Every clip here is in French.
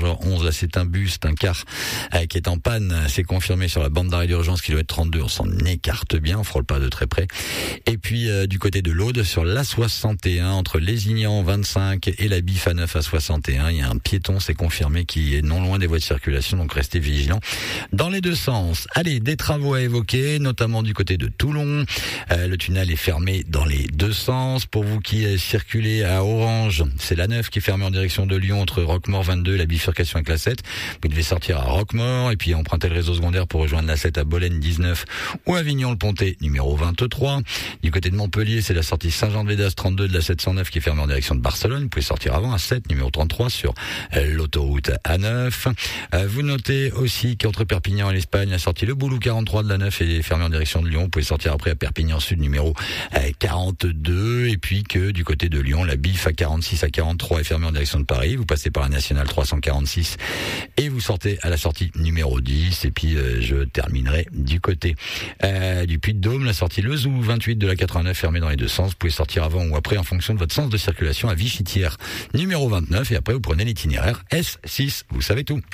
Saint-Jean 11. Là, c'est un bus, un car qui est en panne. C'est confirmé sur la bande d'arrêt d'urgence, kilomètre 32. On s'en écarte bien, on frôle pas de très près. Et puis du côté de l'Aude, sur l'A61, entre Lézignan 25 et la Bif à 9 à 61, il y a un piéton, c'est confirmé, qui est non loin des voies de circulation, donc restez vigilants dans les deux sens. Allez, des travaux à évoquer, notamment du côté de Toulon. Le tunnel est fermé dans les deux sens. Pour vous qui circulez à Orange, c'est la 9 qui est fermée en direction de Lyon entre Roquemort 22 et la bifurcation avec la 7. Vous devez sortir à Roquemort et puis emprunter le réseau secondaire pour rejoindre la 7 à Bolène 19 ou Avignon-le-Pontet numéro 23. Du côté de Montpellier, c'est la sortie Saint-Jean-de-Védas 32 de la 709 qui est fermée en direction de Barcelone. Vous pouvez sortir avant à 7 numéro 33 sur l'autoroute A9. Vous notez aussi qu'entre Perpignan et l'Espagne, la sortie Le Boulou 43 de la 9 est fermée en direction de Lyon. Vous pouvez sortir après à Perpignan Sud numéro 42. Et puis que du côté de Lyon, la Bif à 46 à 43 est fermée en direction de Paris. Vous passez par la nationale 346 et vous sortez à la sortie numéro 10. Et puis je terminerai du côté du Puy-de-Dôme, la sortie Le Zou 28 de la 89 fermée dans les deux sens. Vous pouvez sortir avant ou après en fonction de votre sens de circulation à Vichy-Thiers numéro 29 et après vous prenez l'itinéraire S6. Vous savez tout.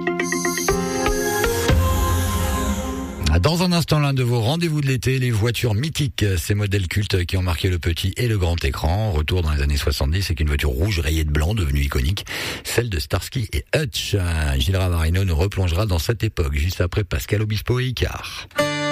Dans un instant, l'un de vos rendez-vous de l'été, les voitures mythiques, ces modèles cultes qui ont marqué le petit et le grand écran. Retour dans les années 70 avec une voiture rouge rayée de blanc devenue iconique, celle de Starsky et Hutch. Gilles Ravarino nous replongera dans cette époque, juste après Pascal Obispo et Icare.